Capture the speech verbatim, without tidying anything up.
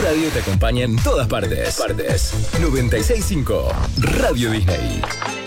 radio te acompaña en todas partes. Partes. noventa y seis punto cinco Radio Disney.